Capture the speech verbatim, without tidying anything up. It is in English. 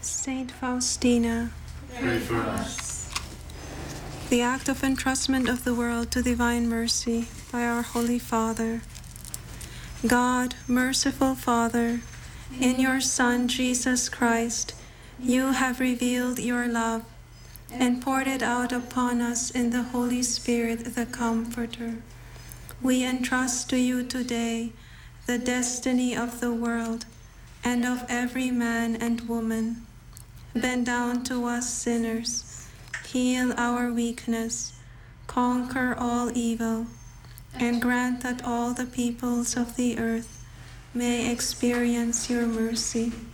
Saint Faustina, pray for us. the act of entrustment of the world to divine mercy by our Holy Father. God, merciful Father, in your Son, Jesus Christ, you have revealed your love and poured it out upon us in the Holy Spirit, the Comforter. We entrust to you today the destiny of the world and of every man and woman. Bend down to us sinners, heal our weakness, conquer all evil, and grant that all the peoples of the earth may experience your mercy.